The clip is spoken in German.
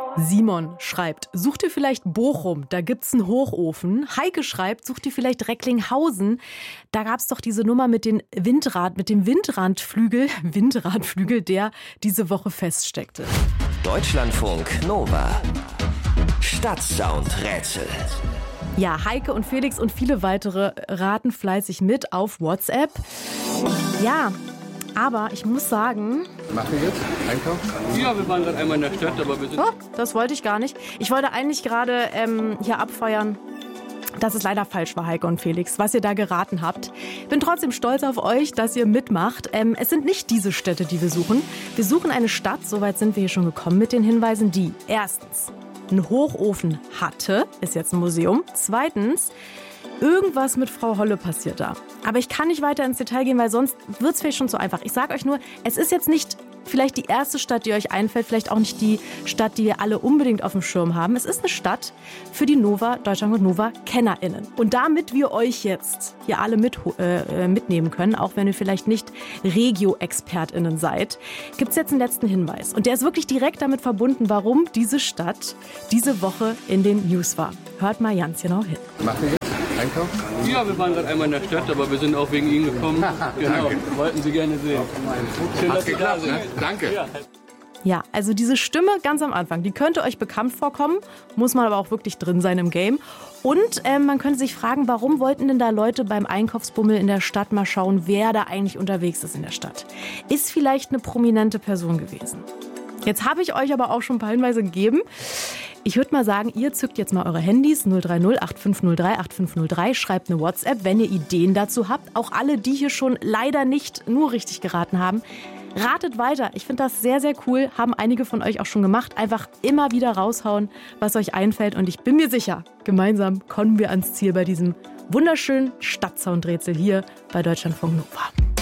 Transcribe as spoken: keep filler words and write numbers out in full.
Simon schreibt, sucht ihr vielleicht Bochum, da gibt's einen Hochofen. Heike schreibt, sucht ihr vielleicht Recklinghausen, da gab's doch diese Nummer mit, den Windrad, mit dem Windradflügel, Windradflügel, der diese Woche feststeckte. Deutschlandfunk Nova. Stadtsound-Rätsel. Ja, Heike und Felix und viele weitere raten fleißig mit auf WhatsApp. Ja, aber ich muss sagen... Machen wir jetzt Einkauf? Ja, wir waren gerade einmal in der Stadt, aber wir sind... Oh, das wollte ich gar nicht. Ich wollte eigentlich gerade ähm, hier abfeuern, dass es leider falsch war, Heike und Felix, was ihr da geraten habt. Bin trotzdem stolz auf euch, dass ihr mitmacht. Ähm, es sind nicht diese Städte, die wir suchen. Wir suchen eine Stadt, soweit sind wir hier schon gekommen mit den Hinweisen, die erstens einen Hochofen hatte, ist jetzt ein Museum. Zweitens, irgendwas mit Frau Holle passiert da. Aber ich kann nicht weiter ins Detail gehen, weil sonst wird es vielleicht schon zu einfach. Ich sage euch nur, es ist jetzt nicht vielleicht die erste Stadt, die euch einfällt, vielleicht auch nicht die Stadt, die wir alle unbedingt auf dem Schirm haben. Es ist eine Stadt für die Nova, Deutschlandfunk Nova KennerInnen. Und damit wir euch jetzt hier alle mit, äh, mitnehmen können, auch wenn ihr vielleicht nicht Regio-ExpertInnen seid, gibt es jetzt einen letzten Hinweis. Und der ist wirklich direkt damit verbunden, warum diese Stadt diese Woche in den News war. Hört mal ganz genau hin. Machen wir jetzt Einkauf? Ja, wir waren gerade einmal in der Stadt, aber wir sind auch wegen Ihnen gekommen. Genau, wollten Sie gerne sehen. Schön, dass Sie da sind. Danke. Ja. Ja, also diese Stimme ganz am Anfang, die könnte euch bekannt vorkommen, muss man aber auch wirklich drin sein im Game. Und ähm, man könnte sich fragen, warum wollten denn da Leute beim Einkaufsbummel in der Stadt mal schauen, wer da eigentlich unterwegs ist in der Stadt? Ist vielleicht eine prominente Person gewesen. Jetzt habe ich euch aber auch schon ein paar Hinweise gegeben. Ich würde mal sagen, ihr zückt jetzt mal eure Handys null drei null acht fünf null drei acht fünf null drei, schreibt eine WhatsApp, wenn ihr Ideen dazu habt. Auch alle, die hier schon leider nicht nur richtig geraten haben. Ratet weiter. Ich finde das sehr, sehr cool. Haben einige von euch auch schon gemacht. Einfach immer wieder raushauen, was euch einfällt. Und ich bin mir sicher, gemeinsam kommen wir ans Ziel bei diesem wunderschönen Stadtsoundrätsel hier bei Deutschlandfunk Nova.